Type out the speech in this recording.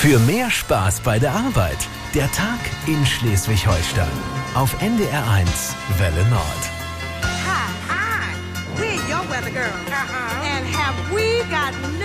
Für mehr Spaß bei der Arbeit. Der Tag in Schleswig-Holstein. Auf NDR1 Welle Nord. Hi, we're your weather girl. And have we got